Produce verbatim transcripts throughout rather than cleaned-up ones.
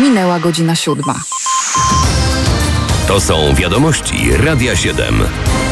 Minęła godzina siódma. To są wiadomości Radia siedem.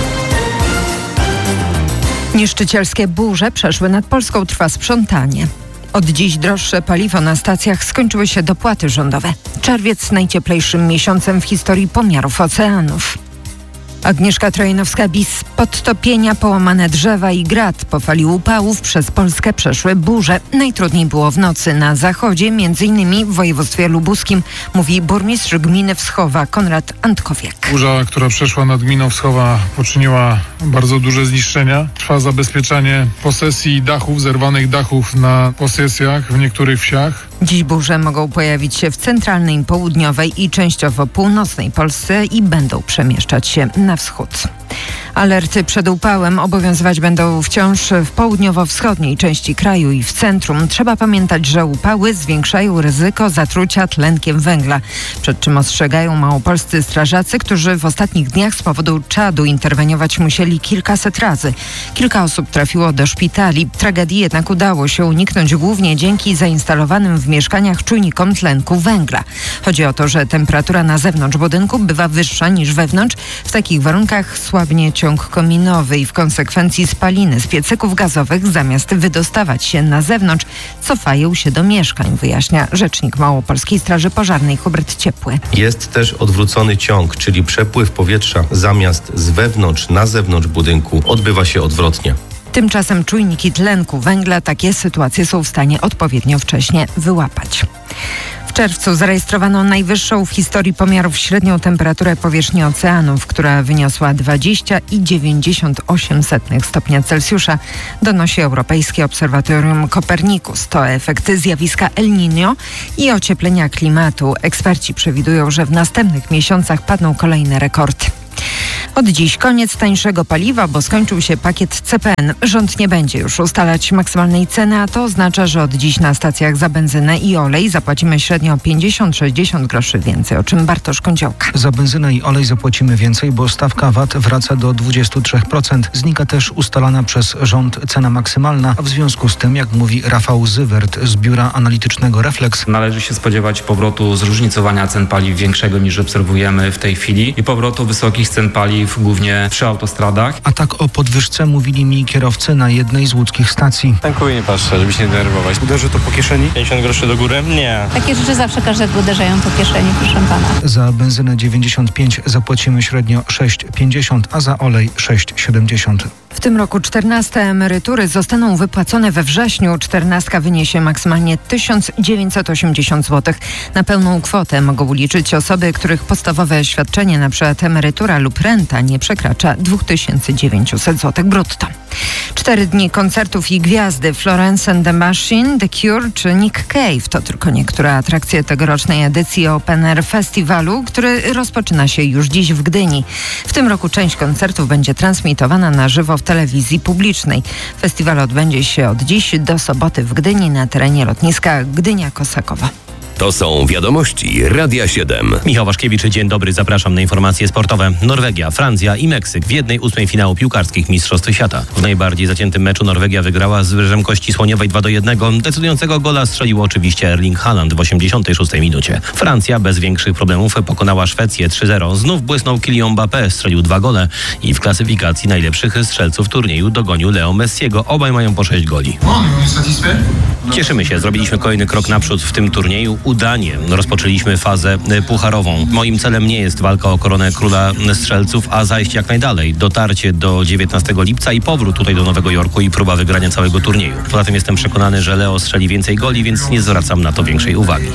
Niszczycielskie burze przeszły nad Polską, trwa sprzątanie. Od dziś droższe paliwo na stacjach, skończyły się dopłaty rządowe. Czerwiec najcieplejszym miesiącem w historii pomiarów oceanów. Agnieszka Trojanowska-Bis. Podtopienia, połamane drzewa i grad po fali upałów przez Polskę przeszły burze. Najtrudniej było w nocy na zachodzie, między innymi w województwie lubuskim, mówi burmistrz gminy Wschowa Konrad Antkowiak. Burza, która przeszła nad gminą Wschowa, poczyniła bardzo duże zniszczenia. Trwa zabezpieczanie posesji dachów, zerwanych dachów na posesjach w niektórych wsiach. Dziś burze mogą pojawić się w centralnej, południowej i częściowo północnej Polsce i będą przemieszczać się na wschód. Alerty przed upałem obowiązywać będą wciąż w południowo-wschodniej części kraju i w centrum. Trzeba pamiętać, że upały zwiększają ryzyko zatrucia tlenkiem węgla, przed czym ostrzegają małopolscy strażacy, którzy w ostatnich dniach z powodu czadu interweniować musieli kilkaset razy. Kilka osób trafiło do szpitali. Tragedii jednak udało się uniknąć głównie dzięki zainstalowanym w mieszkaniach czujnikom tlenku węgla. Chodzi o to, że temperatura na zewnątrz budynku bywa wyższa niż wewnątrz. W takich warunkach słabnie ciąg kominowy i w konsekwencji spaliny z piecyków gazowych zamiast wydostawać się na zewnątrz, cofają się do mieszkań, wyjaśnia rzecznik Małopolskiej Straży Pożarnej Hubert Ciepły. Jest też odwrócony ciąg, czyli przepływ powietrza zamiast z wewnątrz na zewnątrz budynku odbywa się odwrotnie. Tymczasem czujniki tlenku węgla takie sytuacje są w stanie odpowiednio wcześnie wyłapać. W czerwcu zarejestrowano najwyższą w historii pomiarów średnią temperaturę powierzchni oceanów, która wyniosła dwadzieścia i dziewięćdziesiąt osiem sotnych stopnia Celsjusza, donosi Europejskie Obserwatorium Copernicus. To efekty zjawiska El Niño i ocieplenia klimatu. Eksperci przewidują, że w następnych miesiącach padną kolejne rekordy. Od dziś koniec tańszego paliwa, bo skończył się pakiet C P N. Rząd nie będzie już ustalać maksymalnej ceny, a to oznacza, że od dziś na stacjach za benzynę i olej zapłacimy średnio pięćdziesiąt do sześćdziesięciu groszy więcej, o czym Bartosz Kądziołka. Za benzynę i olej zapłacimy więcej, bo stawka V A T wraca do dwudziestu trzech procent. Znika też ustalana przez rząd cena maksymalna, a w związku z tym, jak mówi Rafał Zywert z biura analitycznego Reflex, należy się spodziewać powrotu zróżnicowania cen paliw większego niż obserwujemy w tej chwili i powrotu wysokich cen paliw głównie przy autostradach. A tak o podwyżce mówili mi kierowcy na jednej z łódzkich stacji. Tankuję, nie patrzę, żeby się nie denerwować. Uderzy to po kieszeni? pięćdziesiąt groszy do góry? Nie. Takie rzeczy zawsze każdego uderzają po kieszeni, proszę pana. Za benzynę dziewięćdziesiąt pięć zapłacimy średnio sześć pięćdziesiąt, a za olej sześć siedemdziesiąt. W tym roku czternaste emerytury zostaną wypłacone we wrześniu. Czternastka wyniesie maksymalnie tysiąc dziewięćset osiemdziesiąt złotych. Na pełną kwotę mogą liczyć osoby, których podstawowe świadczenie, np. emerytura lub renta, nie przekracza dwa tysiące dziewięćset złotych brutto. Cztery dni koncertów i gwiazdy. Florence and the Machine, The Cure czy Nick Cave to tylko niektóre atrakcje tegorocznej edycji Open Air Festiwalu, który rozpoczyna się już dziś w Gdyni. W tym roku część koncertów będzie transmitowana na żywo w telewizji publicznej. Festiwal odbędzie się od dziś do soboty w Gdyni na terenie lotniska Gdynia-Kosakowo. To są wiadomości Radia siedem. Michał Waszkiewicz, dzień dobry, zapraszam na informacje sportowe. Norwegia, Francja i Meksyk w jednej ósmej finału piłkarskich Mistrzostw Świata. W najbardziej zaciętym meczu Norwegia wygrała z Wyżem Kości Słoniowej dwa do jednego. Decydującego gola strzelił oczywiście Erling Haaland w osiemdziesiątej szóstej minucie. Francja bez większych problemów pokonała Szwecję trzy zero. Znów błysnął Kylian Mbappé, strzelił dwa gole i w klasyfikacji najlepszych strzelców turnieju dogonił Leo Messiego. Obaj mają po sześć goli. Cieszymy się, zrobiliśmy kolejny krok naprzód w tym turnieju. Udanie rozpoczęliśmy fazę pucharową. Moim celem nie jest walka o koronę króla strzelców, a zajście jak najdalej. Dotarcie do dziewiętnastego lipca i powrót tutaj do Nowego Jorku i próba wygrania całego turnieju. Poza tym jestem przekonany, że Leo strzeli więcej goli, więc nie zwracam na to większej uwagi.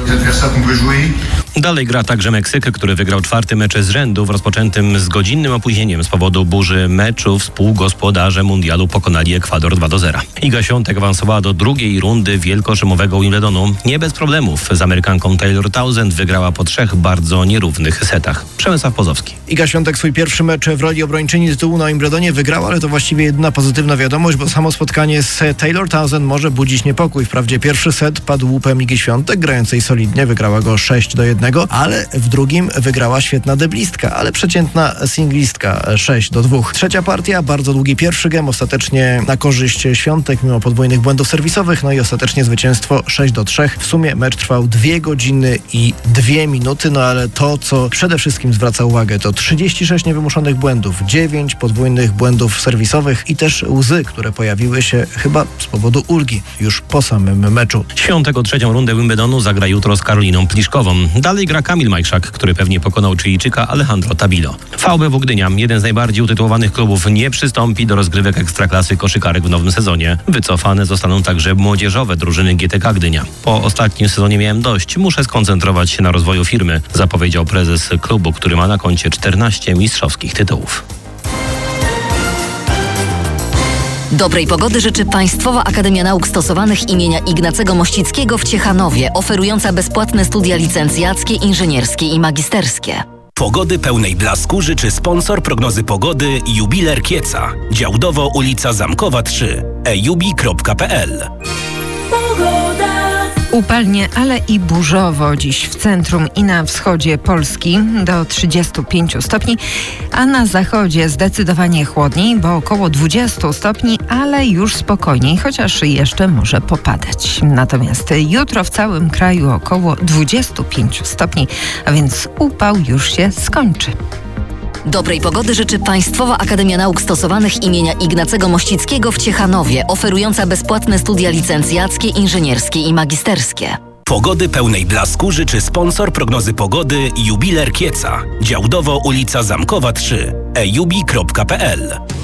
Dalej gra także Meksyk, który wygrał czwarty mecz z rzędu w rozpoczętym z godzinnym opóźnieniem z powodu burzy meczu. Współgospodarze mundialu pokonali Ekwador dwa do zera. Iga Świątek awansowała do drugiej rundy wielkoszymowego Wimbledonu. Nie bez problemów. Z Amerykanką Taylor Townsend wygrała po trzech bardzo nierównych setach. Przemysław Pozowski. Iga Świątek swój pierwszy mecz w roli obrończyni tytułu na Wimbledonie wygrała, ale to właściwie jedyna pozytywna wiadomość, bo samo spotkanie z Taylor Townsend może budzić niepokój. Wprawdzie pierwszy set padł łupem Igi Świątek, grającej solidnie, wygrała go sześć do jednego. jednego, ale w drugim wygrała świetna deblistka, ale przeciętna singlistka sześć do dwóch. Trzecia partia, bardzo długi pierwszy gem, ostatecznie na korzyść Świątek mimo podwójnych błędów serwisowych, no i ostatecznie zwycięstwo sześć do trzech. W sumie mecz trwał dwie godziny i dwie minuty, no ale to, co przede wszystkim zwraca uwagę, to trzydzieści sześć niewymuszonych błędów, dziewięć podwójnych błędów serwisowych i też łzy, które pojawiły się chyba z powodu ulgi już po samym meczu. Świątek o trzecią rundę Wimbledonu zagra jutro z Karoliną Pliszkową. Dalej gra Kamil Majszak, który pewnie pokonał Chilijczyka Alejandro Tabilo. V B W Gdynia, jeden z najbardziej utytułowanych klubów, nie przystąpi do rozgrywek Ekstraklasy koszykarek w nowym sezonie. Wycofane zostaną także młodzieżowe drużyny G T K Gdynia. Po ostatnim sezonie miałem dość, muszę skoncentrować się na rozwoju firmy, zapowiedział prezes klubu, który ma na koncie czternaście mistrzowskich tytułów. Dobrej pogody życzy Państwowa Akademia Nauk Stosowanych imienia Ignacego Mościckiego w Ciechanowie, oferująca bezpłatne studia licencjackie, inżynierskie i magisterskie. Pogody pełnej blasku życzy sponsor prognozy pogody Jubiler Kieca. Działdowo ulica Zamkowa trzy. ejubi kropka pe el. Upalnie, ale i burzowo dziś w centrum i na wschodzie Polski do trzydziestu pięciu stopni, a na zachodzie zdecydowanie chłodniej, bo około dwudziestu stopni, ale już spokojniej, chociaż jeszcze może popadać. Natomiast jutro w całym kraju około dwudziestu pięciu stopni, a więc upał już się skończy. Dobrej pogody życzy Państwowa Akademia Nauk Stosowanych imienia Ignacego Mościckiego w Ciechanowie, oferująca bezpłatne studia licencjackie, inżynierskie i magisterskie. Pogody pełnej blasku życzy sponsor prognozy pogody Jubiler Kieca. Działdowo ulica Zamkowa trzy. ejubi kropka pe el.